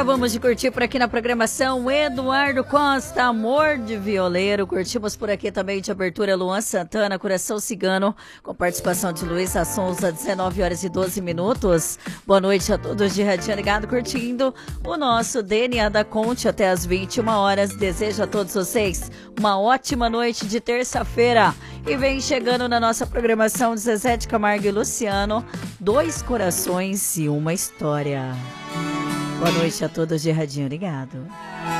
Acabamos de curtir por aqui na programação Eduardo Costa, Amor de Violeiro. Curtimos por aqui também de abertura Luan Santana, Coração Cigano, com participação de Luiz Assonza, 19 horas e 12 minutos. Boa noite a todos de Radinho Ligado, curtindo o nosso DNA da Conte até as 21 horas. Desejo a todos vocês uma ótima noite de terça-feira. E vem chegando na nossa programação Zezé de Camargo e Luciano, Dois Corações e uma História. Boa noite a todos de Radinho Ligado.